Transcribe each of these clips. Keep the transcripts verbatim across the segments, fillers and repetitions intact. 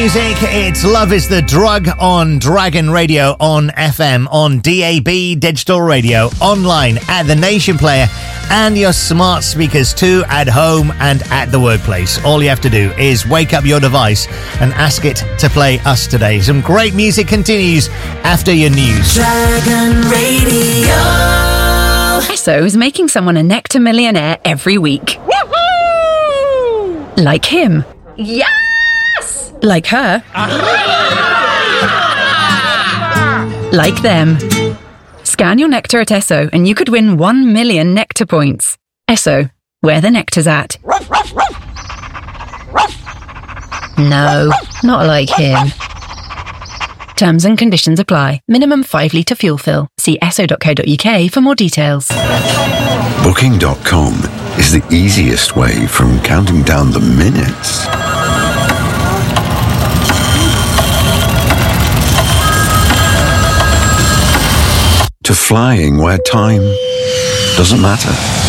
music. It's Love is the Drug on Dragon Radio, on F M, on D A B, digital radio, online, at the Nation Player, and your smart speakers too, at home and at the workplace. All you have to do is wake up your device and ask it to play us today. Some great music continues after your news. Dragon Radio. Esso is making someone a Nectar millionaire every week. Woohoo! Like him. Yes! Like her. Like them. Scan your Nectar at Esso and you could win one million Nectar points. Esso, where the Nectar's at. No, not like him. Terms and conditions apply. Minimum five litre fuel fill. See esso dot co dot uk for more details. Booking dot com is the easiest way from counting down the minutes to flying where time doesn't matter.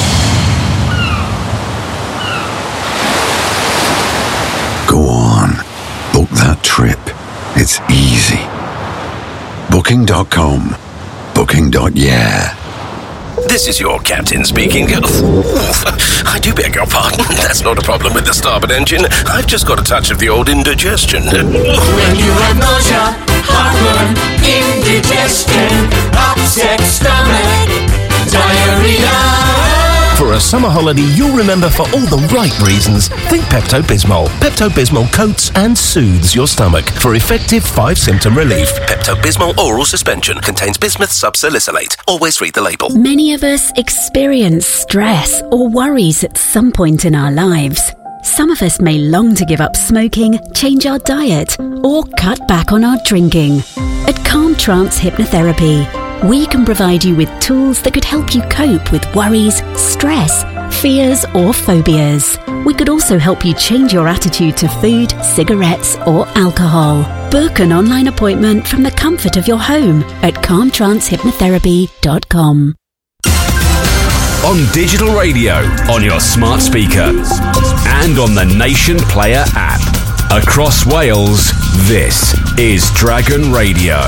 Go on, book that trip. It's easy. Booking dot com. Booking. Yeah. This is your captain speaking. I do beg your pardon. That's not a problem with the starboard engine. I've just got a touch of the old indigestion. When you have nausea, heartburn, indigestion, upset stomach, diarrhea. For a summer holiday you'll remember for all the right reasons, think Pepto-Bismol. Pepto-Bismol coats and soothes your stomach for effective five-symptom relief. Pepto-Bismol oral suspension contains bismuth subsalicylate. Always read the label. Many of us experience stress or worries at some point in our lives. Some of us may long to give up smoking, change our diet, or cut back on our drinking. At Calm Trance Hypnotherapy, we can provide you with tools that could help you cope with worries, stress, fears, or phobias. We could also help you change your attitude to food, cigarettes, or alcohol. Book an online appointment from the comfort of your home at calm trance hypnotherapy dot com. On digital radio, on your smart speaker, and on the Nation Player app. Across Wales, this is Dragon Radio.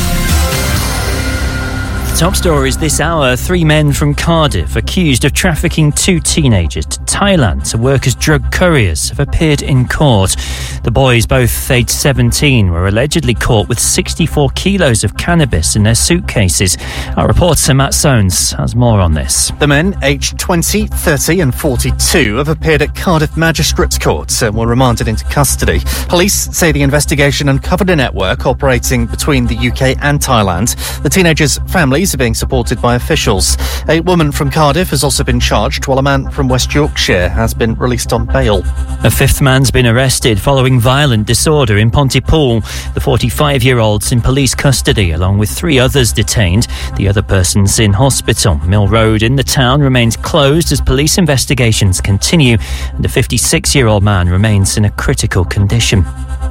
Top stories this hour. Three men from Cardiff accused of trafficking two teenagers to Thailand to work as drug couriers have appeared in court. The boys, both aged seventeen, were allegedly caught with sixty-four kilos of cannabis in their suitcases. Our reporter Matt Soanes has more on this. The men, aged twenty, thirty and forty-two, have appeared at Cardiff Magistrates Court and were remanded into custody. Police say the investigation uncovered a network operating between the U K and Thailand. The teenagers' families are being supported by officials. A woman from Cardiff has also been charged, while a man from West Yorkshire has been released on bail. A fifth man's been arrested following violent disorder in Pontypool. The forty-five-year-old's in police custody, along with three others detained. The other person's in hospital. Mill Road in the town remains closed as police investigations continue, and a fifty-six-year-old man remains in a critical condition.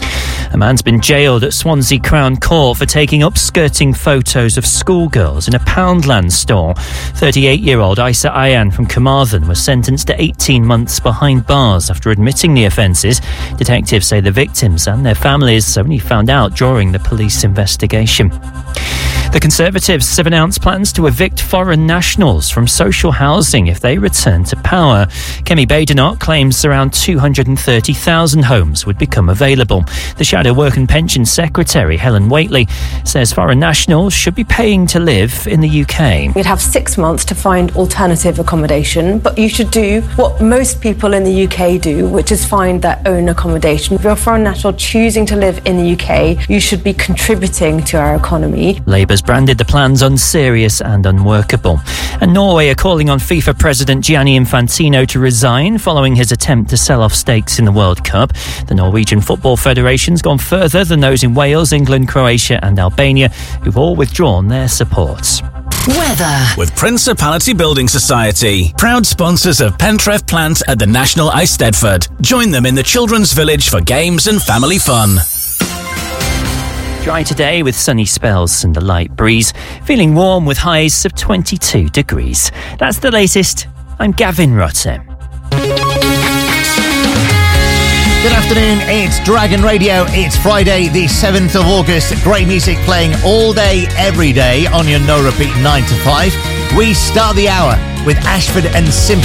A man's been jailed at Swansea Crown Court for taking upskirting photos of schoolgirls in a Poundland store. thirty-eight-year-old Isa Ayan from Carmarthen was sentenced to eighteen months behind bars after admitting the offences. Detectives say the victims and their families only found out during the police investigation. The Conservatives have announced plans to evict foreign nationals from social housing if they return to power. Kemi Badenoch claims around two hundred thirty thousand homes would become available. The Shadow Work and Pension Secretary, Helen Whately, says foreign nationals should be paying to live in the U K. We'd have six months to find alternative accommodation, but you should do what most people in the U K do, which is find their own accommodation. If you're a foreign national choosing to live in the U K, you should be contributing to our economy. Labour's branded the plans unserious and unworkable. And Norway are calling on FIFA President Gianni Infantino to resign following his attempt to sell off stakes in the World Cup. The Norwegian Football Federation's gone further than those in Wales, England, Croatia and Albania, who've all withdrawn their support. Weather. With Principality Building Society, proud sponsors of Pentref Plant at the National Eisteddfod. Join them in the Children's Village for games and family fun. Dry today with sunny spells and a light breeze. Feeling warm with highs of twenty-two degrees. That's the latest. I'm Gavin Rutter. Good afternoon, it's Dragon Radio. It's Friday, the seventh of August. Great music playing all day, every day on your no repeat nine to five. We start the hour with Ashford and Simpson.